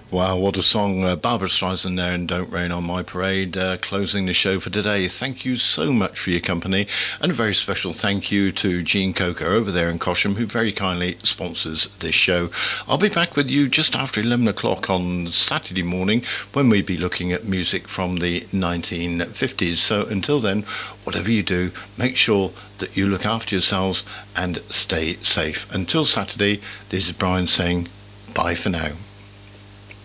Wow, what a song. Barbara Streisand there and Don't Rain on My Parade, closing the show for today. Thank you so much for your company, and a very special thank you to Jean Coker over there in Cosham, who very kindly sponsors this show. I'll be back with you just after 11 o'clock on Saturday morning when we'll be looking at music from the 1950s. So until then, whatever you do, make sure that you look after yourselves and stay safe. Until Saturday, this is Brian saying bye for now.